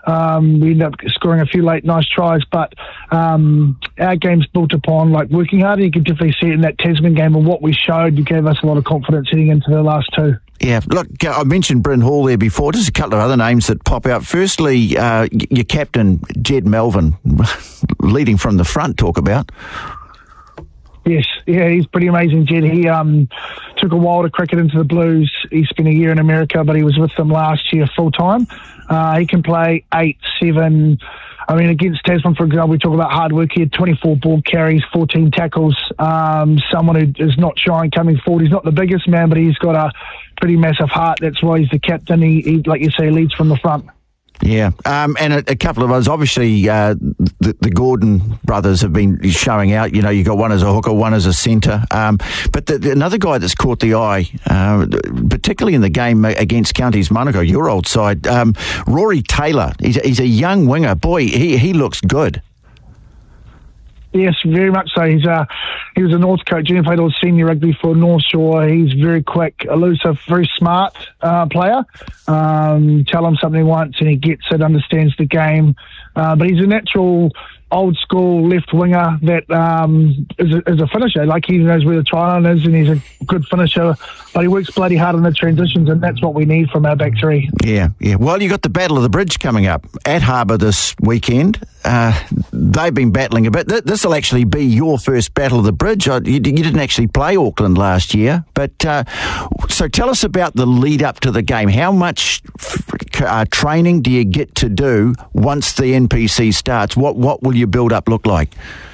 We ended up scoring a few late nice tries, but our game's built upon working hard, and you can definitely see it in that Tasman game, and what we showed gave us a lot of confidence heading into the last two. Yeah, look, I mentioned Bryn Hall there before. Just a couple of other names that pop out. Firstly, your captain, Jed Melvin, leading from the front, talk about. Yes, yeah, he's pretty amazing, Jed. He took a while to cricket into the Blues. He spent a year in America, but he was with them last year full-time. He can play 8, 7... against Tasman, for example, we talk about hard work. He had 24 ball carries, 14 tackles. Someone who is not shy in coming forward. He's not the biggest man, but he's got a pretty massive heart. That's why he's the captain. He like you say, leads from the front. Yeah, and a couple of others. Obviously, the Gordon brothers have been showing out. You know, you got one as a hooker, one as a centre. But another guy that's caught the eye, particularly in the game against Counties Manukau, your old side, Rory Taylor. He's a young winger. Boy, he looks good. Yes, very much so. He was a Northcote junior, played all senior rugby for North Shore. He's very quick, elusive, very smart player. Tell him something once and he gets it, understands the game. But he's a natural old school left winger that is a finisher. He knows where the try line is and he's a good finisher, but he works bloody hard on the transitions, and that's what we need from our back three. Yeah. Well, you got the Battle of the Bridge coming up at Harbour this weekend. They've been battling a bit. This will actually be your first Battle of the Bridge. You didn't actually play Auckland last year, but so tell us about the lead up to the game. How much training do you get to do once the NPC starts? What will your build-up look like?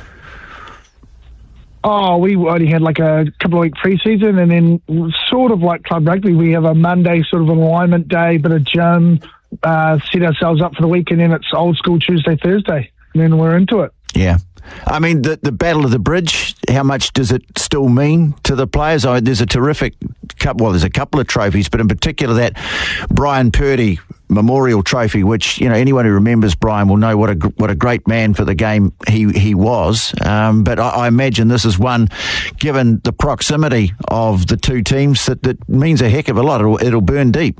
Oh, we only had a couple of week pre-season, and then sort of like club rugby, we have a Monday sort of an alignment day, bit of gym, set ourselves up for the week, and then it's old school Tuesday, Thursday, and then we're into it. Yeah. The Battle of the Bridge, how much does it still mean to the players? There's a terrific there's a couple of trophies, but in particular that Brian Purdy Memorial Trophy, which, anyone who remembers Brian will know what a great man for the game he was. But I imagine this is one, given the proximity of the two teams, that means a heck of a lot. It'll burn deep.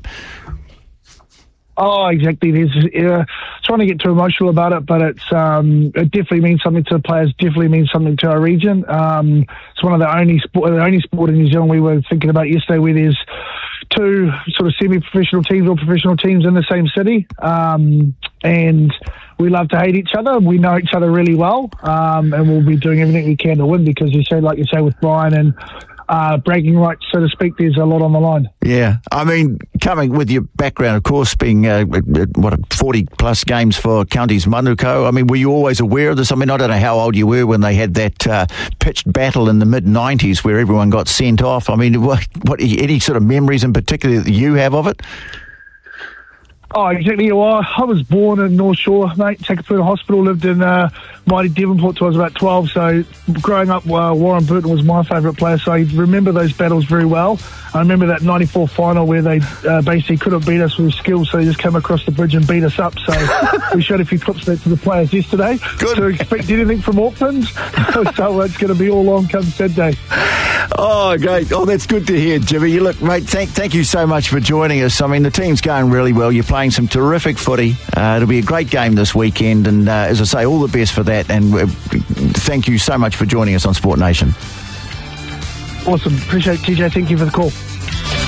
Oh, exactly. There's trying to get too emotional about it, but it definitely means something to the players. Definitely means something to our region. It's one of the only sport in New Zealand we were thinking about yesterday where there's two sort of semi-professional teams or professional teams in the same city, and we love to hate each other. We know each other really well, and we'll be doing everything we can to win because like you say with Brian and bragging rights, so to speak, there's a lot on the line. Yeah, coming with your background, of course, being 40 plus games for Counties Manukau. Were you always aware of this? I don't know how old you were when they had that pitched battle in the mid-90s where everyone got sent off. What any sort of memories in particular that you have of it? Oh, exactly. Well, I was born in North Shore, mate. Takapuna Hospital, lived in mighty Devonport till I was about 12. So growing up, Warren Burton was my favourite player. So I remember those battles very well. I remember that 94 final where they basically couldn't beat us with skills, so they just came across the bridge and beat us up. So we showed a few clips of that to the players yesterday. Good. To expect anything from Auckland. So it's going to be all on come Saturday. Oh, great. Oh, that's good to hear, Jimmy. Look, mate, thank you so much for joining us. The team's going really well. You're playing some terrific footy. It'll be a great game this weekend, and as I say, all the best for that, and thank you so much for joining us on Sport Nation. Awesome. Appreciate it, TJ. Thank you for the call.